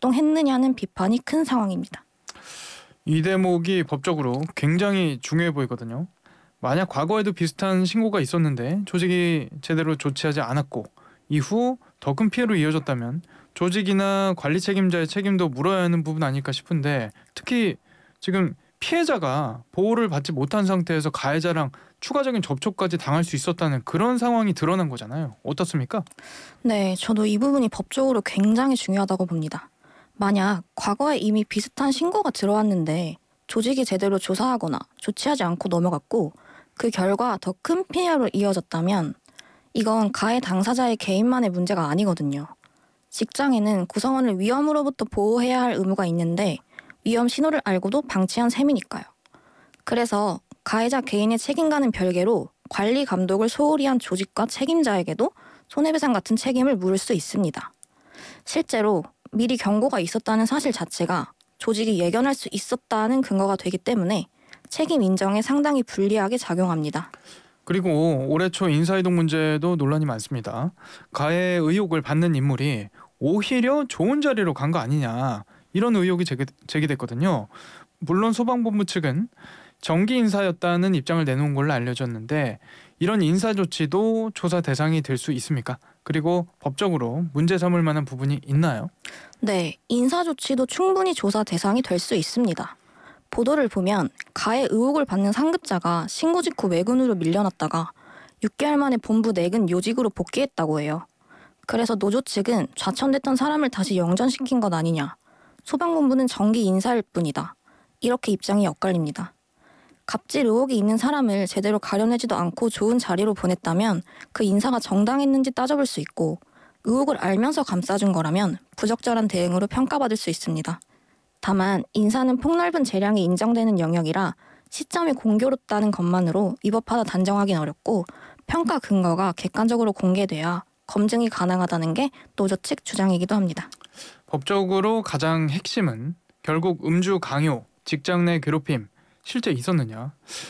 작동했느냐는 비판이 큰 상황입니다. 이 대목이 법적으로 굉장히 중요해 보이거든요. 만약 과거에도 비슷한 신고가 있었는데 조직이 제대로 조치하지 않았고 이후 더 큰 피해로 이어졌다면 조직이나 관리 책임자의 책임도 물어야 하는 부분 아닐까 싶은데, 특히 지금 피해자가 보호를 받지 못한 상태에서 가해자랑 추가적인 접촉까지 당할 수 있었다는 그런 상황이 드러난 거잖아요. 어떻습니까? 네, 저도 이 부분이 법적으로 굉장히 중요하다고 봅니다. 만약 과거에 이미 비슷한 신고가 들어왔는데 조직이 제대로 조사하거나 조치하지 않고 넘어갔고 그 결과 더 큰 피해로 이어졌다면 이건 가해 당사자의 개인만의 문제가 아니거든요. 직장에는 구성원을 위험으로부터 보호해야 할 의무가 있는데 위험 신호를 알고도 방치한 셈이니까요. 그래서 가해자 개인의 책임과는 별개로 관리 감독을 소홀히 한 조직과 책임자에게도 손해배상 같은 책임을 물을 수 있습니다. 실제로 미리 경고가 있었다는 사실 자체가 조직이 예견할 수 있었다는 근거가 되기 때문에 책임 인정에 상당히 불리하게 작용합니다. 그리고 올해 초 인사이동 문제도 논란이 많습니다. 가해 의혹을 받는 인물이 오히려 좋은 자리로 간 거 아니냐, 이런 의혹이 제기됐거든요. 물론 소방본부 측은 정기 인사였다는 입장을 내놓은 걸로 알려졌는데, 이런 인사 조치도 조사 대상이 될 수 있습니까? 그리고 법적으로 문제 삼을 만한 부분이 있나요? 네, 인사 조치도 충분히 조사 대상이 될 수 있습니다. 보도를 보면 가해 의혹을 받는 상급자가 신고 직후 외근으로 밀려났다가 6개월 만에 본부 내근 요직으로 복귀했다고 해요. 그래서 노조 측은 좌천됐던 사람을 다시 영전시킨 것 아니냐, 소방본부는 정기 인사일 뿐이다, 이렇게 입장이 엇갈립니다. 갑질 의혹이 있는 사람을 제대로 가려내지도 않고 좋은 자리로 보냈다면 그 인사가 정당했는지 따져볼 수 있고, 의혹을 알면서 감싸준 거라면 부적절한 대응으로 평가받을 수 있습니다. 다만 인사는 폭넓은 재량이 인정되는 영역이라 시점이 공교롭다는 것만으로 위법하다 단정하기는 어렵고, 평가 근거가 객관적으로 공개돼야 검증이 가능하다는 게 노조 측 주장이기도 합니다. 법적으로 가장 핵심은 결국 음주 강요, 직장 내 괴롭힘 실제 있었느냐.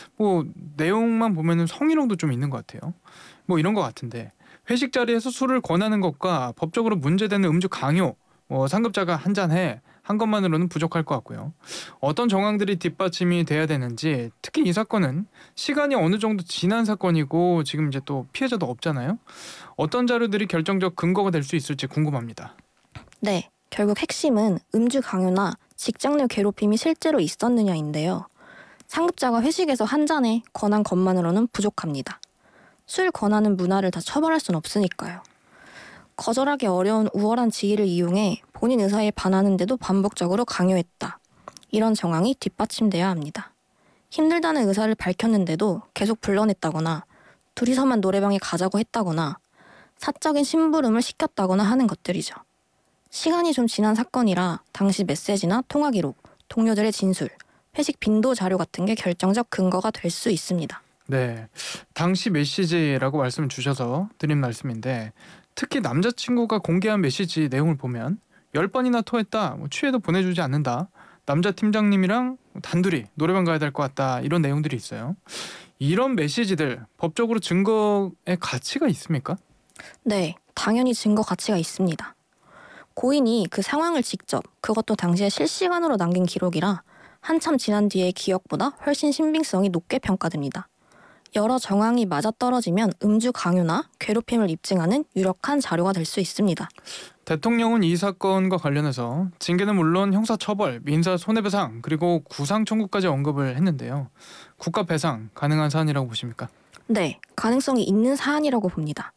내용만 보면은 성희롱도 좀 있는 것 같아요. 이런 것 같은데, 회식 자리에서 술을 권하는 것과 법적으로 문제되는 음주 강요, 상급자가 한 잔 해 한 것만으로는 부족할 것 같고요. 어떤 정황들이 뒷받침이 돼야 되는지, 특히 이 사건은 시간이 어느 정도 지난 사건이고 지금 이제 또 피해자도 없잖아요. 어떤 자료들이 결정적 근거가 될 수 있을지 궁금합니다. 네, 결국 핵심은 음주 강요나 직장 내 괴롭힘이 실제로 있었느냐인데요. 상급자가 회식에서 한 잔에 권한 것만으로는 부족합니다. 술 권하는 문화를 다 처벌할 순 없으니까요. 거절하기 어려운 우월한 지위를 이용해 본인 의사에 반하는데도 반복적으로 강요했다, 이런 정황이 뒷받침돼야 합니다. 힘들다는 의사를 밝혔는데도 계속 불러냈다거나 둘이서만 노래방에 가자고 했다거나 사적인 심부름을 시켰다거나 하는 것들이죠. 시간이 좀 지난 사건이라 당시 메시지나 통화 기록, 동료들의 진술, 회식 빈도 자료 같은 게 결정적 근거가 될 수 있습니다. 네, 당시 메시지라고 말씀을 주셔서 드린 말씀인데, 특히 남자친구가 공개한 메시지 내용을 보면 10번이나 토했다, 취해도 보내주지 않는다, 남자 팀장님이랑 단둘이 노래방 가야 될 것 같다, 이런 내용들이 있어요. 이런 메시지들 법적으로 증거의 가치가 있습니까? 네, 당연히 증거 가치가 있습니다. 고인이 그 상황을 직접, 그것도 당시에 실시간으로 남긴 기록이라 한참 지난 뒤의 기억보다 훨씬 신빙성이 높게 평가됩니다. 여러 정황이 맞아떨어지면 음주 강요나 괴롭힘을 입증하는 유력한 자료가 될 수 있습니다. 대통령은 이 사건과 관련해서 징계는 물론 형사처벌, 민사 손해배상, 그리고 구상 청구까지 언급을 했는데요. 국가 배상 가능한 사안이라고 보십니까? 네, 가능성이 있는 사안이라고 봅니다.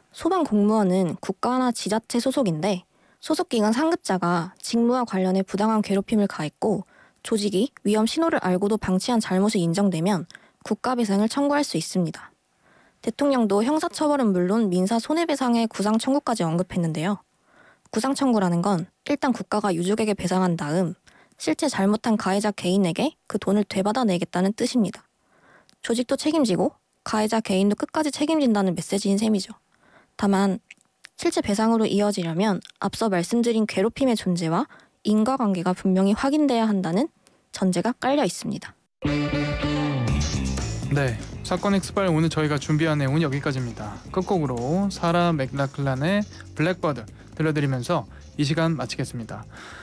소방공무원은 국가나 지자체 소속인데 소속기관 상급자가 직무와 관련해 부당한 괴롭힘을 가했고 조직이 위험 신호를 알고도 방치한 잘못이 인정되면 국가배상을 청구할 수 있습니다. 대통령도 형사처벌은 물론 민사 손해배상의 구상 청구까지 언급했는데요. 구상 청구라는 건 일단 국가가 유족에게 배상한 다음 실제 잘못한 가해자 개인에게 그 돈을 되받아내겠다는 뜻입니다. 조직도 책임지고 가해자 개인도 끝까지 책임진다는 메시지인 셈이죠. 다만 실제 배상으로 이어지려면 앞서 말씀드린 괴롭힘의 존재와 인과관계가 분명히 확인돼야 한다는 전제가 깔려 있습니다. 네, 사건 엑스파일 오늘 저희가 준비한 내용은 여기까지입니다. 끝곡으로 사라 맥락클란의 블랙버드 들려드리면서 이 시간 마치겠습니다.